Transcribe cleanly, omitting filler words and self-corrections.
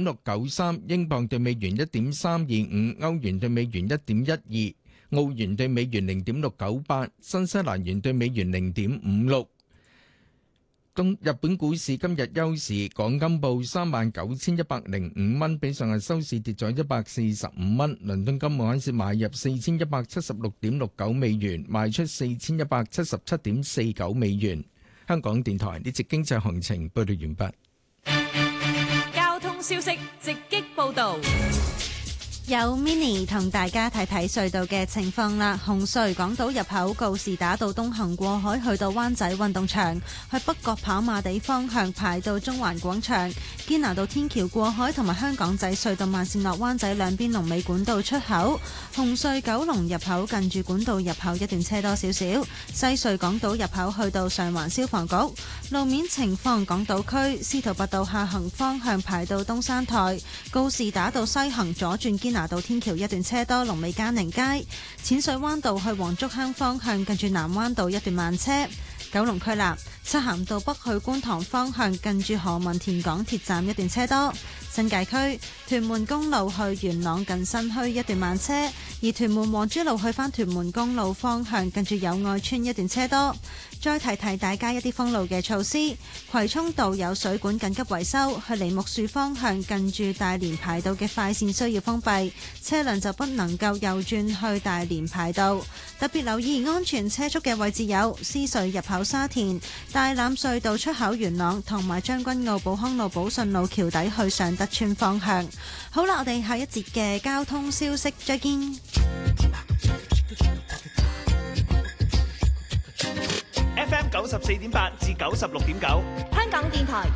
0.693，英鎊對美元1.325，歐元對美元1.12，澳元對美元0.698，新西蘭元對美元0.56。日本股市今日休市，港金報39,105蚊，比上日收市跌咗145蚊。倫敦金每盎司買入4176.69美元，賣出4177.49美元。香港電台呢節經濟行情報道完畢。 交通消息直擊報道。 有 Mini 同大家睇睇隧道嘅情況啦。紅隧港島入口告士打道東行過海去到灣仔運動場，去北角跑馬地方向排到中環廣場。堅拿道天橋過海同埋香港仔隧道慢線落灣仔兩邊龍尾管道出口。紅隧九龍入口近住管道入口一段車多少少。西隧港島入口去到上環消防局。路面情況，港島區司徒拔道下行方向排到東山台，告士打道西行左轉堅拿道天橋一段車多，龍尾嘉寧街。淺水灣道去黃竹坑方向近住南灣道一段慢車。九龍區啦，漆咸道北去觀塘方向近住何文田港鐵站一段車多。新界區屯門公路去元朗近新墟一段慢車，而屯門黃珠路去返屯門公路方向近住友愛村一段車多。再提提大家一啲封路嘅措施，葵涌道有水管緊急維修，去梨木樹方向近住大連排道嘅快線需要封閉，車輛就不能夠右轉去大連排道。特別留意安全車速嘅位置有獅隧入口沙田、大欖隧道出口元朗同埋將軍澳寶康路寶順路橋底去尚德村方向。好啦，我哋下一節嘅交通消息再見。 FM 94.8至96.9， 香港電台